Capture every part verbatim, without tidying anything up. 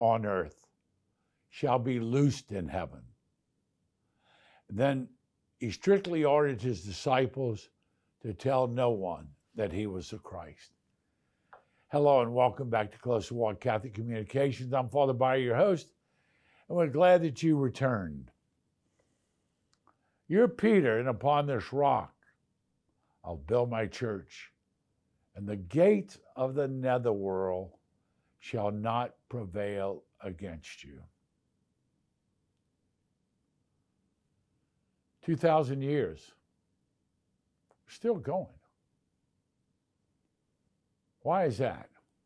on earth shall be loosed in heaven. Then he strictly ordered his disciples to tell no one that he was the Christ. Hello and welcome back to Closer Walk Catholic Communications. I'm Father Bayer, your host, and we're glad that you returned. You're Peter, and upon this rock I'll build my church, and the gate of the netherworld shall not prevail against you. Two thousand years, still going. Why is that?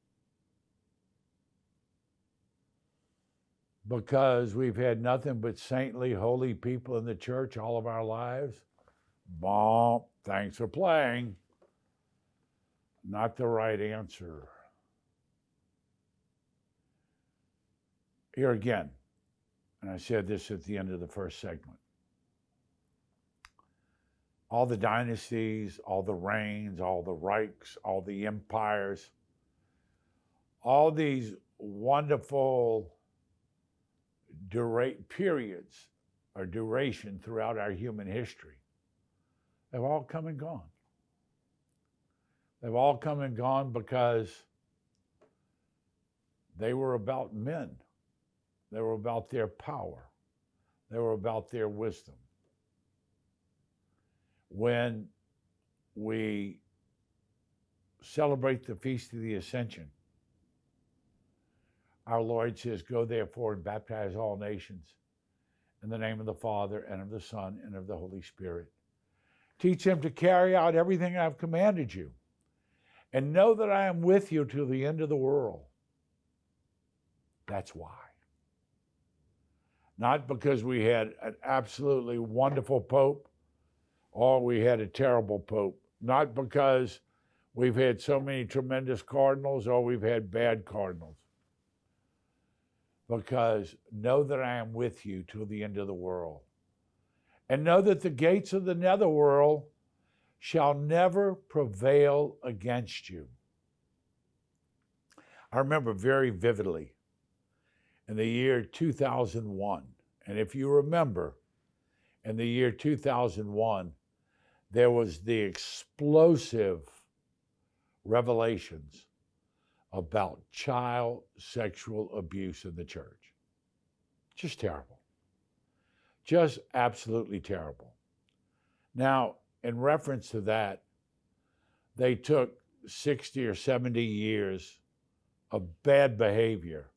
Because we've had nothing but saintly, holy people in the church all of our lives? Bomb. Thanks for playing. Not the right answer. Here again, and I said this at the end of the first segment, all the dynasties, all the reigns, all the Reichs, all the empires, all these wonderful dura- periods or duration throughout our human history, they've all come and gone. They've all come and gone because they were about men. They were about their power. They were about their wisdom. When we celebrate the Feast of the Ascension, our Lord says, "Go therefore and baptize all nations in the name of the Father and of the Son and of the Holy Spirit. Teach them to carry out everything I've commanded you, and know that I am with you till the end of the world." That's why. Not because we had an absolutely wonderful Pope, or we had a terrible Pope. Not because we've had so many tremendous cardinals, or we've had bad cardinals. Because know that I am with you till the end of the world. And know that the gates of the netherworld shall never prevail against you. I remember very vividly in the year two thousand one, and if you remember, in the year two thousand one, there was the explosive revelations about child sexual abuse in the church. Just terrible. Just absolutely terrible. Now, in reference to that, they took sixty or seventy years of bad behavior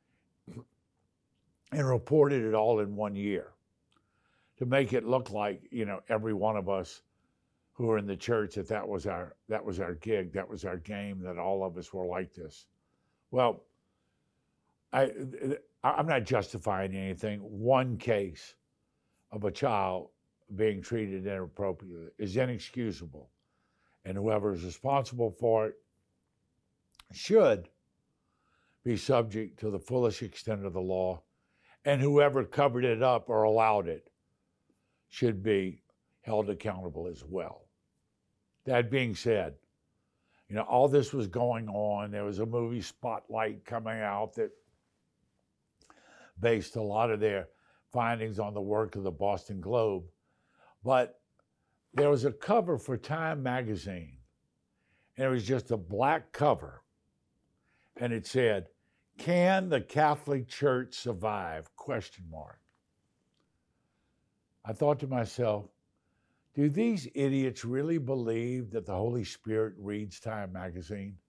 and reported it all in one year to make it look like, you know, every one of us who are in the church, that that was our that was our gig, that was our game, that all of us were like this. Well, I I'm not justifying anything. One case of a child being treated inappropriately is inexcusable, and whoever is responsible for it should be subject to the fullest extent of the law, and whoever covered it up or allowed it should be held accountable as well. That being said, you know, all this was going on. There was a movie, Spotlight, coming out that based a lot of their findings on the work of the Boston Globe. But there was a cover for Time magazine, and it was just a black cover. And it said, "Can the Catholic Church survive?" Question mark. I thought to myself, do these idiots really believe that the Holy Spirit reads Time magazine?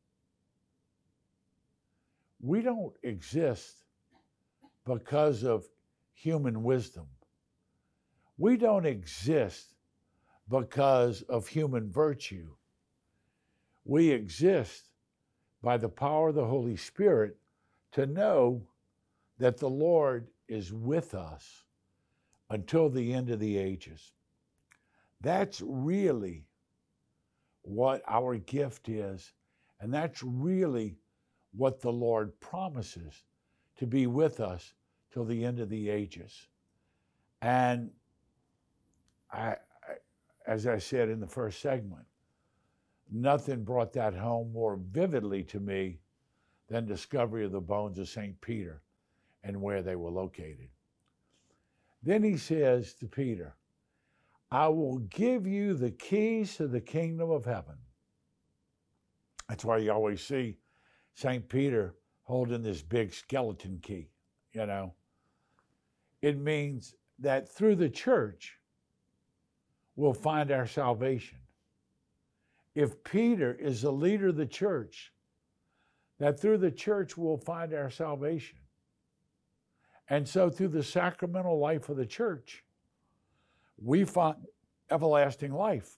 We don't exist because of human wisdom. We don't exist because of human virtue. We exist by the power of the Holy Spirit to know that the Lord is with us until the end of the ages. That's really what our gift is, and that's really what the Lord promises, to be with us till the end of the ages. And I, I, as I said in the first segment, nothing brought that home more vividly to me then discovery of the bones of Saint Peter and where they were located. Then he says to Peter, I will give you the keys to the kingdom of heaven. That's why you always see Saint Peter holding this big skeleton key, you know. It means that through the church, we'll find our salvation. If Peter is the leader of the church, that through the church we'll find our salvation. And so through the sacramental life of the church, we find everlasting life.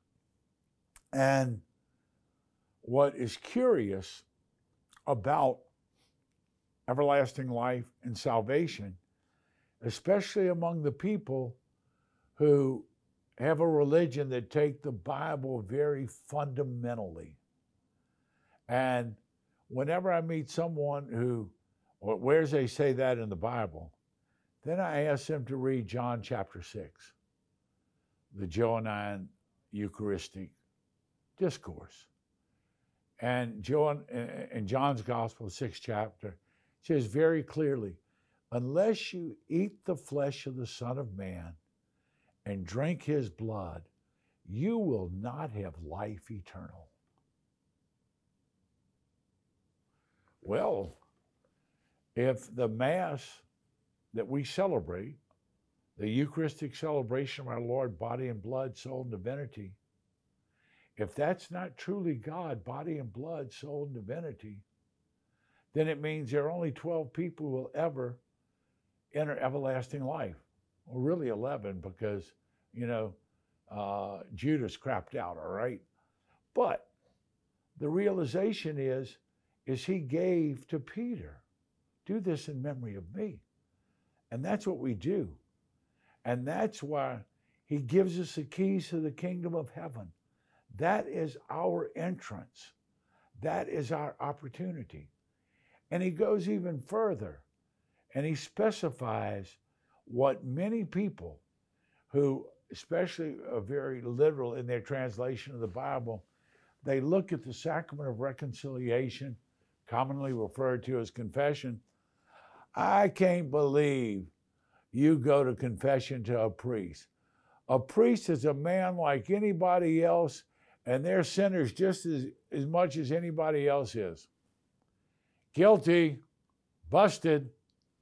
And what is curious about everlasting life and salvation, especially among the people who have a religion that take the Bible very fundamentally. And whenever I meet someone who, or where they say that in the Bible, then I ask them to read John chapter six, the Johannine Eucharistic discourse. And John, in John's Gospel, sixth chapter, says very clearly, unless you eat the flesh of the Son of Man and drink his blood, you will not have life eternal. Well, if the Mass that we celebrate, the Eucharistic celebration of our Lord, body and blood, soul and divinity, if that's not truly God, body and blood, soul and divinity, then it means there are only twelve people who will ever enter everlasting life. Well, really eleven, because, you know, uh, Judas crapped out, all right? But the realization is, is he gave to Peter, do this in memory of me. And that's what we do. And that's why he gives us the keys to the kingdom of heaven. That is our entrance. That is our opportunity. And he goes even further, and he specifies what many people who, especially are very literal in their translation of the Bible, they look at the sacrament of reconciliation, commonly referred to as confession. I can't believe you go to confession to a priest. A priest is a man like anybody else, and they're sinners just as, as much as anybody else is. Guilty, busted.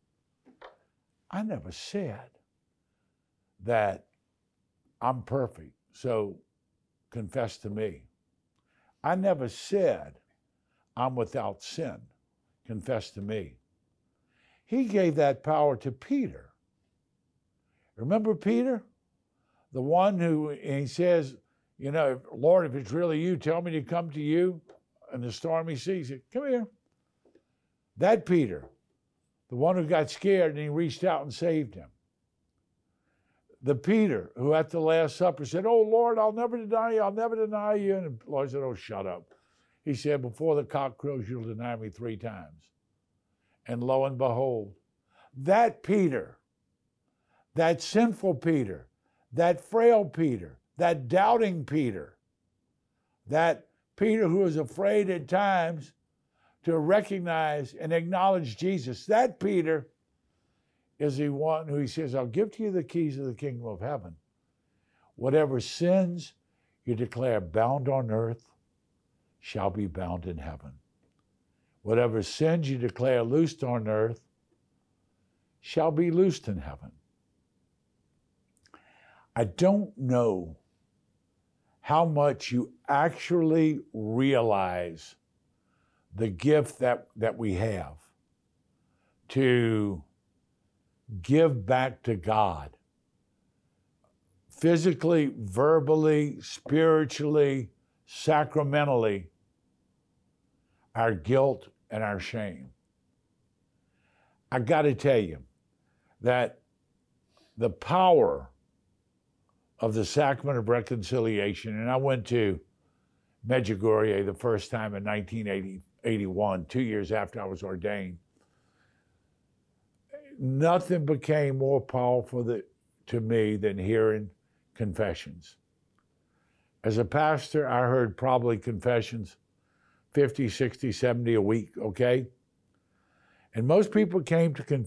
I never said that I'm perfect, so confess to me. I never said I'm without sin, confess to me. He gave that power to Peter. Remember Peter? The one who, and he says, you know, Lord, if it's really you, tell me to come to you in the stormy sea. He said, come here. That Peter, the one who got scared and he reached out and saved him. The Peter who at the Last Supper said, oh, Lord, I'll never deny you, I'll never deny you. And the Lord said, oh, shut up. He said, before the cock crows, you'll deny me three times. And lo and behold, that Peter, that sinful Peter, that frail Peter, that doubting Peter, that Peter who was afraid at times to recognize and acknowledge Jesus, that Peter is the one who he says, I'll give to you the keys of the kingdom of heaven. Whatever sins you declare bound on earth shall be bound in heaven. Whatever sins you declare loosed on earth shall be loosed in heaven. I don't know how much you actually realize the gift that, that we have to give back to God, physically, verbally, spiritually, sacramentally, our guilt and our shame. I got to tell you that the power of the sacrament of reconciliation, and I went to Medjugorje the first time in nineteen eighty-one, two years after I was ordained. Nothing became more powerful that, to me than hearing confessions. As a pastor, I heard probably confessions fifty, sixty, seventy a week, okay? And most people came to con-